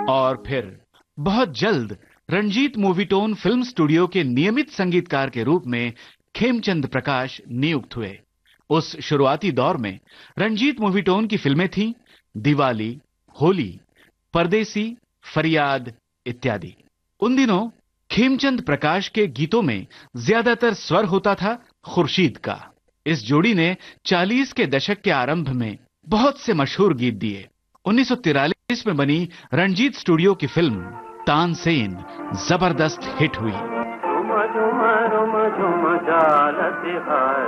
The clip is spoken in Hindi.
और फिर बहुत जल्द रंजीत मूवीटोन फिल्म स्टूडियो के नियमित संगीतकार के रूप में खेमचंद प्रकाश नियुक्त हुए। उस शुरुआती दौर में रंजीत मूवीटोन की फिल्में थीं दिवाली, होली, परदेसी, फरियाद इत्यादि। उन दिनों खेमचंद प्रकाश के गीतों में ज्यादातर स्वर होता था खुर्शीद का। इस जोड़ी ने 40 के दशक के आरंभ में बहुत से मशहूर गीत दिए। 1943 में बनी रंजीत स्टूडियो की फिल्म तानसेन जबरदस्त हिट हुई।